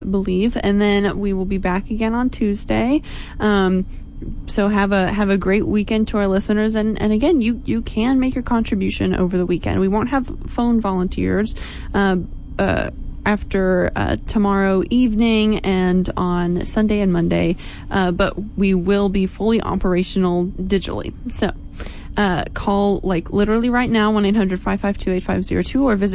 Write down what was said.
believe, and then we will be back again on Tuesday. So have a great weekend to our listeners, and again, you can make your contribution over the weekend. We won't have phone volunteers after tomorrow evening and on Sunday and Monday, but we will be fully operational digitally. So call literally right now 1-800-552-8502 or visit